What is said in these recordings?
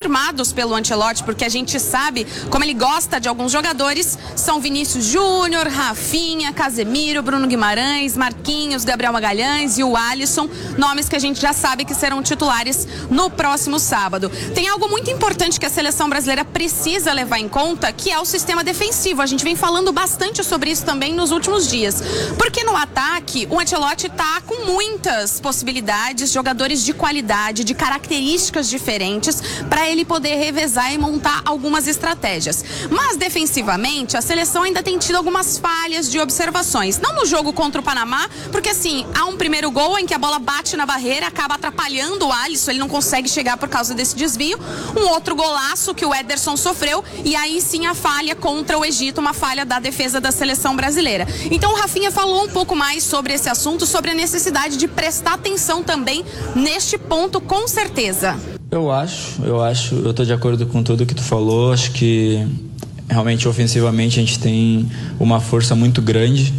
confirmados pelo Ancelotti, porque a gente sabe como ele gosta de alguns jogadores, são Vinícius Júnior, Rafinha, Casemiro, Bruno Guimarães, Marquinhos, Gabriel Magalhães e o Alisson, nomes que a gente já sabe que serão titulares no próximo sábado. Tem algo muito importante que a seleção brasileira precisa levar em conta, que é o sistema defensivo. A gente vem falando bastante sobre isso também nos últimos dias, porque no ataque o Ancelotti está com muitas possibilidades, jogadores de qualidade, de características diferentes, para ele poder revezar e montar algumas estratégias. Mas defensivamente a seleção ainda tem tido algumas falhas de observações, não no jogo contra o Panamá, porque assim, há um primeiro gol em que a bola bate na barreira, acaba atrapalhando o Alisson, ele não consegue chegar por causa desse desvio, um outro golaço que o Ederson sofreu, e aí sim a falha contra o Egito, uma falha da defesa da seleção brasileira. Então o Rafinha falou um pouco mais sobre esse assunto, sobre a necessidade de prestar atenção também neste ponto, com certeza. Eu tô de acordo com tudo que tu falou. Acho que realmente ofensivamente a gente tem uma força muito grande,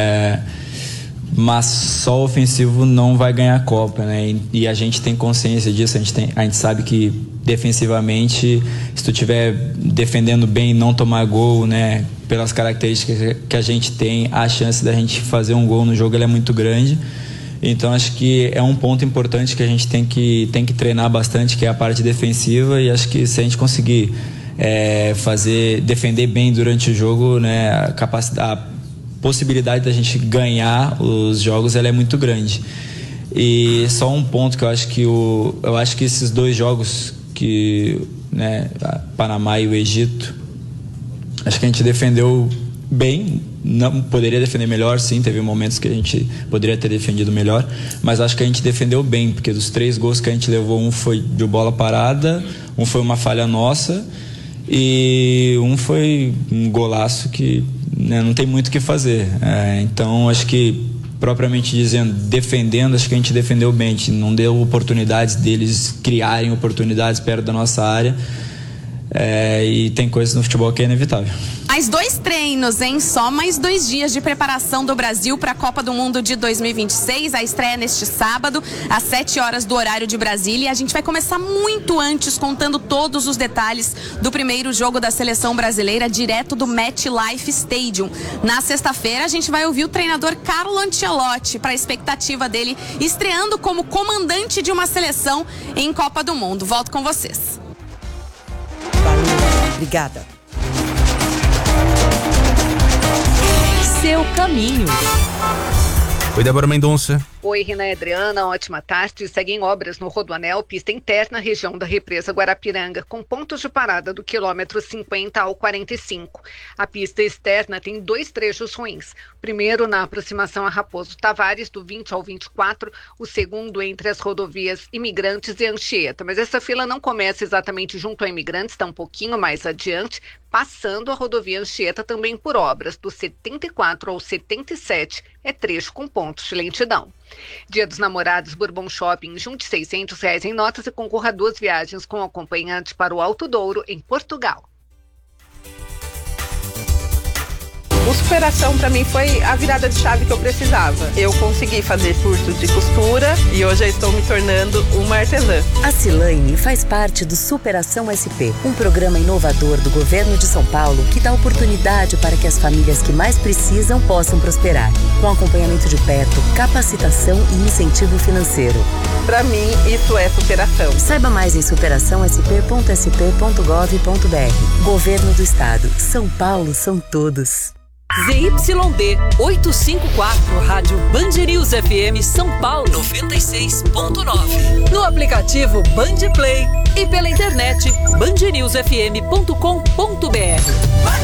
mas só ofensivo não vai ganhar a Copa, né? E a gente tem consciência disso, a gente sabe que defensivamente, se tu estiver defendendo bem e não tomar gol, né, pelas características que a gente tem, a chance da gente fazer um gol no jogo ela é muito grande. Então acho que é um ponto importante que a gente tem que treinar bastante, que é a parte defensiva, e acho que se a gente conseguir defender bem durante o jogo, né, a possibilidade da gente ganhar os jogos ela é muito grande. E só um ponto que eu acho que esses dois jogos que, né, Panamá e o Egito, acho que a gente defendeu bem. Não poderia defender melhor, sim, teve momentos que a gente poderia ter defendido melhor, mas acho que a gente defendeu bem, porque dos 3 gols que a gente levou, um foi de bola parada, um foi uma falha nossa e um foi um golaço que, né, não tem muito o que fazer. Então acho que, propriamente dizendo, defendendo, acho que a gente defendeu bem, a gente não deu oportunidades deles criarem oportunidades perto da nossa área. E tem coisas no futebol que é inevitável. Mais 2 treinos, hein? Só mais 2 dias de preparação do Brasil para a Copa do Mundo de 2026. A estreia neste sábado, às 7 horas do horário de Brasília. E a gente vai começar muito antes, contando todos os detalhes do primeiro jogo da seleção brasileira, direto do MetLife Stadium. Na sexta-feira, a gente vai ouvir o treinador Carlo Ancelotti, para a expectativa dele estreando como comandante de uma seleção em Copa do Mundo. Volto com vocês. Obrigada. Seu caminho. Oi, Débora Mendonça. Oi, Rina e Adriana, ótima tarde. Seguem obras no Rodoanel, pista interna, região da represa Guarapiranga, com pontos de parada do quilômetro 50 ao 45. A pista externa tem 2 trechos ruins. O primeiro na aproximação a Raposo Tavares, do 20 ao 24. O segundo entre as rodovias Imigrantes e Anchieta. Mas essa fila não começa exatamente junto a Imigrantes, está um pouquinho mais adiante, passando a rodovia Anchieta também por obras. Do 74 ao 77 é trecho com pontos de lentidão. Dia dos Namorados, Bourbon Shopping, junte R$600 em notas e concorra a 2 viagens com acompanhante para o Alto Douro, em Portugal. O Superação para mim foi a virada de chave que eu precisava. Eu consegui fazer curso de costura e hoje eu estou me tornando uma artesã. A Cilaine faz parte do Superação SP, um programa inovador do governo de São Paulo que dá oportunidade para que as famílias que mais precisam possam prosperar, com acompanhamento de perto, capacitação e incentivo financeiro. Para mim, isso é superação. Saiba mais em superaçãosp.sp.gov.br. Governo do Estado. São Paulo são todos. ZYD 854, Rádio Band News FM São Paulo 96.9. No aplicativo Band Play e pela internet bandnewsfm.com.br.